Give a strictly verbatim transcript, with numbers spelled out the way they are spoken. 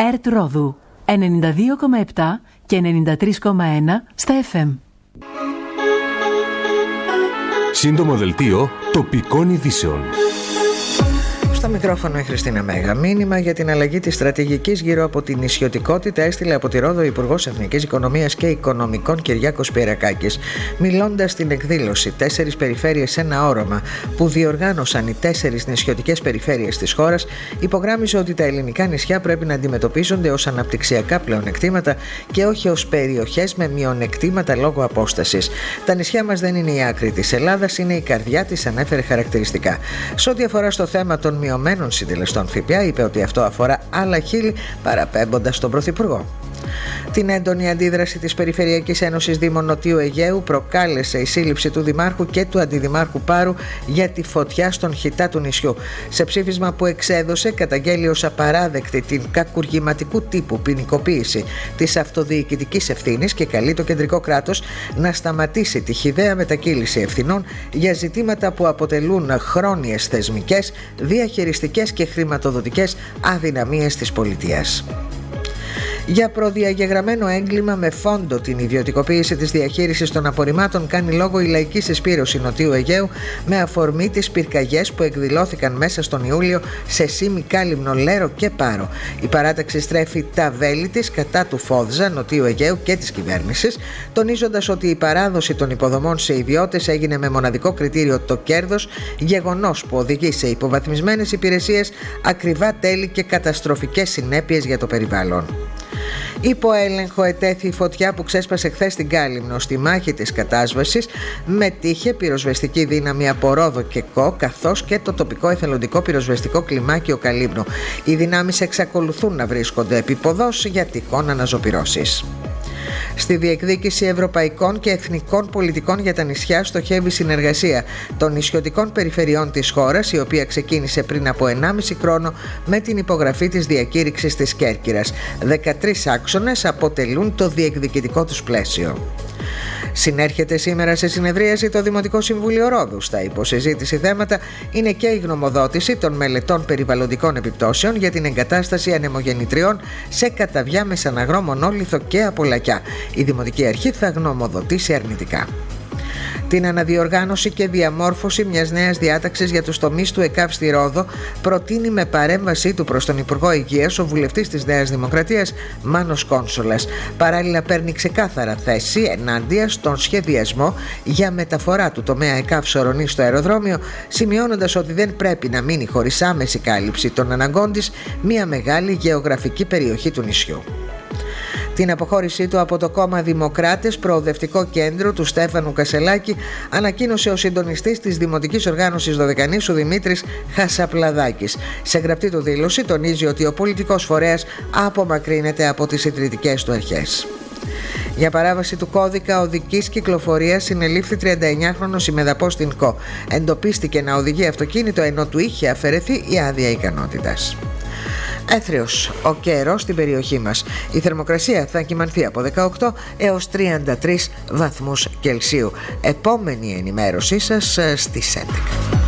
ΕΡΤ Ρόδου ενενήντα δύο κόμμα επτά και ενενήντα τρία κόμμα ένα στα εφ εμ. Σύντομο δελτίο τοπικών ειδήσεων. Στο μικρόφωνο η Χριστίνα Μέγα. Μήνυμα για την αλλαγή της στρατηγικής γύρω από την νησιωτικότητα έστειλε από τη Ρόδο ο Υπουργός Εθνικής Οικονομίας και Οικονομικών Κυριάκος Πυρακάκης. Μιλώντας στην εκδήλωση «Τέσσερις περιφέρειες σε ένα όρομα» που διοργάνωσαν οι τέσσερις νησιωτικές περιφέρειες της χώρας, υπογράμμισε ότι τα ελληνικά νησιά πρέπει να αντιμετωπίζονται ως αναπτυξιακά πλεονεκτήματα και όχι ως περιοχές με μειονεκτήματα λόγω απόστασης. Τα νησιά μας δεν είναι η άκρη της Ελλάδας, είναι η καρδιά της, ανέφερε χαρακτηριστικά. Σε ό,τι αφορά στο θέμα των μειωμένων συντελεστών ΦΠΑ, είπε ότι αυτό αφορά άλλα χείλη, παραπέμποντας τον Πρωθυπουργό. Την έντονη αντίδραση της Περιφερειακής Ένωσης Δήμων Νοτιού Αιγαίου προκάλεσε η σύλληψη του Δημάρχου και του Αντιδημάρχου Πάρου για τη φωτιά στον χιτά του νησιού. Σε ψήφισμα που εξέδωσε, καταγγέλει ως απαράδεκτη την κακουργηματικού τύπου ποινικοποίηση της αυτοδιοικητικής ευθύνης και καλεί το κεντρικό κράτος να σταματήσει τη χυδαία μετακύληση ευθυνών για ζητήματα που αποτελούν χρόνιες θεσμικές, διαχειριστικές και χρηματοδοτικές αδυναμίες της πολιτείας. Για προδιαγεγραμμένο έγκλημα με φόντο την ιδιωτικοποίηση της διαχείρισης των απορριμμάτων κάνει λόγο η Λαϊκή Συσπήρωση Νοτιού Αιγαίου με αφορμή τις πυρκαγιές που εκδηλώθηκαν μέσα στον Ιούλιο σε Σήμη, Κάλυμνο, Λέρο και Πάρο. Η παράταξη στρέφει τα βέλη της κατά του Φόδζα, Νοτιού Αιγαίου και της κυβέρνησης, τονίζοντας ότι η παράδοση των υποδομών σε ιδιώτες έγινε με μοναδικό κριτήριο το κέρδος, γεγονός που οδηγεί σε υποβαθμισμένες υπηρεσίες, ακριβά τέλη και καταστροφικές συνέπειες για το περιβάλλον. Υπό έλεγχο ετέθη η φωτιά που ξέσπασε χθες στην Κάλυμνο. Στη μάχη της κατάσβεσης μετήχε πυροσβεστική δύναμη από Ρόδο και Κο, καθώς και το τοπικό εθελοντικό πυροσβεστικό κλιμάκιο Καλύμνο. Οι δυνάμεις εξακολουθούν να βρίσκονται επίποδος για τυχόν αναζωπυρώσεις. Στη διεκδίκηση ευρωπαϊκών και εθνικών πολιτικών για τα νησιά στοχεύει συνεργασία των νησιωτικών περιφερειών της χώρας, η οποία ξεκίνησε πριν από ενάμιση χρόνο με την υπογραφή της διακήρυξης της Κέρκυρας. δεκατρείς άξονες αποτελούν το διεκδικητικό τους πλαίσιο. Συνέρχεται σήμερα σε συνεδρίαση το Δημοτικό Συμβούλιο Ρόδου. Στα υποσυζήτηση θέματα είναι και η γνωμοδότηση των μελετών περιβαλλοντικών επιπτώσεων για την εγκατάσταση ανεμογεννητριών σε Καταβιά, Μεσαναγρό, Μονόλιθο και Απολακιά. Η Δημοτική Αρχή θα γνωμοδοτήσει αρνητικά. Την αναδιοργάνωση και διαμόρφωση μιας νέας διάταξης για τους τομείς του ΕΚΑΒ στη Ρόδο προτείνει με παρέμβασή του προς τον Υπουργό Υγείας ο βουλευτής της Νέας Δημοκρατίας Μάνος Κόνσολας. Παράλληλα παίρνει ξεκάθαρα θέση ενάντια στον σχεδιασμό για μεταφορά του τομέα ΕΚΑΒ Σορονή στο αεροδρόμιο, σημειώνοντας ότι δεν πρέπει να μείνει χωρίς άμεση κάλυψη των αναγκών της μια μεγάλη γεωγραφική περιοχή του νησιού. Την αποχώρησή του από το κόμμα Δημοκράτες, προοδευτικό κέντρο του Στέφανου Κασελάκη, ανακοίνωσε ο συντονιστής της Δημοτικής Οργάνωσης Δωδεκανήσου Δημήτρης Χασαπλαδάκης. Σε γραπτή του δήλωση τονίζει ότι ο πολιτικός φορέας απομακρύνεται από τις ιδρυτικές του αρχές. Για παράβαση του κώδικα οδικής κυκλοφορίας συνελήφθη τριανταεννιάχρονος ημεδαπός στην ΚΟ. Εντοπίστηκε να οδηγεί αυτοκίνητο ενώ του είχε αφαιρεθεί η άδεια ικανότητας. Έθριος ο καιρός στην περιοχή μας. Η θερμοκρασία θα κυμανθεί από δεκαοκτώ έως τριάντα τρεις βαθμούς Κελσίου. Επόμενη ενημέρωσή σας στις έντεκα.